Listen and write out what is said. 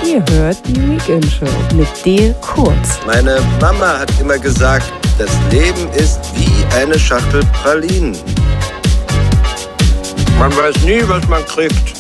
Ihr hört die Weekend Show mit Dale Kurz. Meine Mama hat immer gesagt, das Leben ist wie eine Schachtel Pralinen. Man weiß nie, was man kriegt.